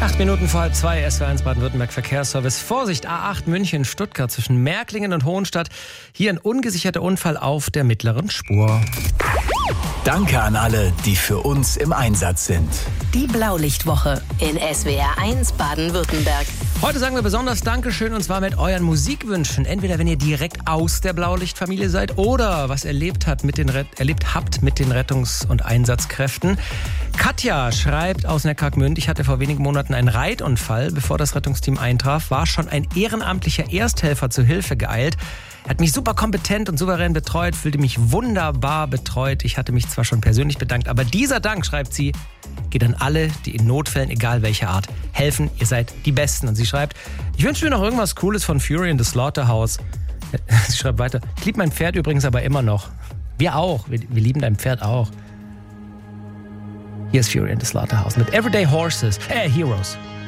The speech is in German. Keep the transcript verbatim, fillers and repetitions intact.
Acht Minuten vor halb zwei, S W R eins Baden-Württemberg Verkehrsservice. Vorsicht, A acht München, Stuttgart zwischen Märklingen und Hohenstadt. Hier ein ungesicherter Unfall auf der mittleren Spur. Danke an alle, die für uns im Einsatz sind. Die Blaulichtwoche in S W R eins Baden-Württemberg. Heute sagen wir besonders Dankeschön und zwar mit euren Musikwünschen. Entweder wenn ihr direkt aus der Blaulichtfamilie seid oder was erlebt, hat mit den Ret- erlebt habt mit den Rettungs- und Einsatzkräften. Katja schreibt aus Neckargmünd, ich hatte vor wenigen Monaten einen Reitunfall. Bevor das Rettungsteam eintraf, war schon ein ehrenamtlicher Ersthelfer zur Hilfe geeilt. Er hat mich super kompetent und souverän betreut, fühlte mich wunderbar betreut. Ich hatte mich zwar schon persönlich bedankt, aber dieser Dank, schreibt sie, geht an alle, die in Notfällen, egal welcher Art, helfen. Ihr seid die Besten. Und sie schreibt, ich wünsche mir noch irgendwas Cooles von Fury in the Slaughterhouse. Sie schreibt weiter, ich liebe mein Pferd übrigens aber immer noch. Wir auch, wir, wir lieben dein Pferd auch. Hier ist Fury in the Slaughterhouse mit Everyday Horses, äh, Heroes.